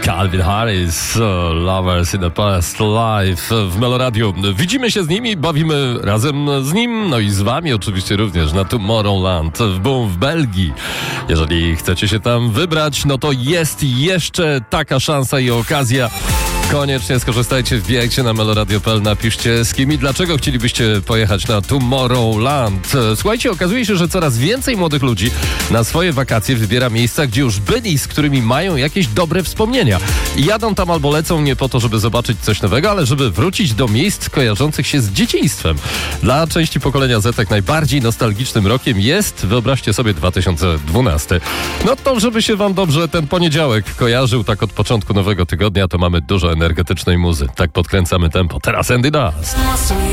Calvin Harris, Lovers in the Past Life w Meloradiu. Widzimy się z nimi, bawimy razem z nim, no i z wami oczywiście również na Tomorrowland w Boom w Belgii. Jeżeli chcecie się tam wybrać, no to jest jeszcze taka szansa i okazja. Koniecznie skorzystajcie, wbijajcie na meloradio.pl, napiszcie z kim i dlaczego chcielibyście pojechać na Tomorrowland. Słuchajcie, okazuje się, że coraz więcej młodych ludzi na swoje wakacje wybiera miejsca, gdzie już byli, z którymi mają jakieś dobre wspomnienia. I jadą tam albo lecą nie po to, żeby zobaczyć coś nowego, ale żeby wrócić do miejsc kojarzących się z dzieciństwem. Dla części pokolenia Z najbardziej nostalgicznym rokiem jest, wyobraźcie sobie, 2012. No to, żeby się wam dobrze ten poniedziałek kojarzył tak od początku nowego tygodnia, to mamy dużo energetycznej muzy. Tak podkręcamy tempo. Teraz Andy Dust.